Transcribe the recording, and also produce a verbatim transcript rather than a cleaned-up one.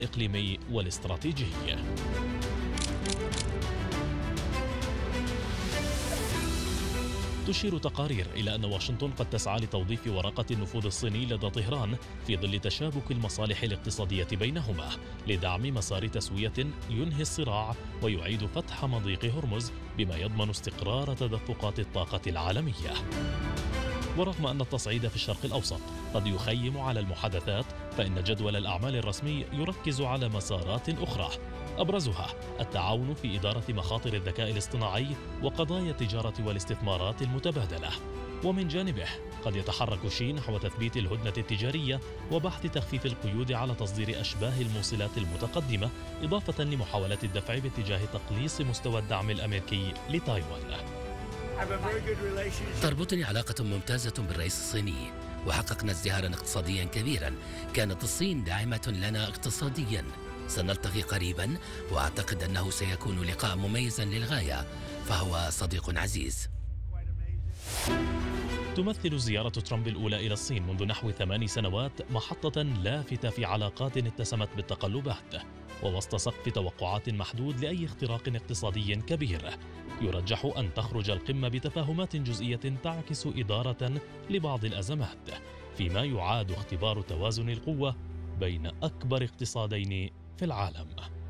الإقليمي والاستراتيجي. تشير تقارير إلى أن واشنطن قد تسعى لتوظيف ورقة النفوذ الصيني لدى طهران في ظل تشابك المصالح الاقتصادية بينهما لدعم مسار تسوية ينهي الصراع ويعيد فتح مضيق هرمز بما يضمن استقرار تدفقات الطاقة العالمية. ورغم أن التصعيد في الشرق الأوسط قد يخيم على المحادثات، فإن جدول الأعمال الرسمي يركز على مسارات أخرى، أبرزها التعاون في إدارة مخاطر الذكاء الاصطناعي وقضايا التجارة والاستثمارات المتبادلة. ومن جانبه قد يتحرك شي نحو تثبيت الهدنة التجارية وبحث تخفيف القيود على تصدير أشباه الموصلات المتقدمة، إضافة لمحاولات الدفع باتجاه تقليص مستوى الدعم الأمريكي لتايوان. تربطني علاقة ممتازة بالرئيس الصيني، وحققنا ازدهارا اقتصاديا كبيرا. كانت الصين داعمة لنا اقتصاديا. سنلتقي قريبا، وأعتقد أنه سيكون لقاء مميزا للغاية، فهو صديق عزيز. تمثل زيارة ترامب الأولى إلى الصين منذ نحو ثمان سنوات محطة لافتة في علاقات اتسمت بالتقلبات، ووسط سقف توقعات محدود لأي اختراق اقتصادي كبير. يرجح أن تخرج القمة بتفاهمات جزئية تعكس إدارة لبعض الأزمات، فيما يعاد اختبار توازن القوة بين أكبر اقتصادين في العالم.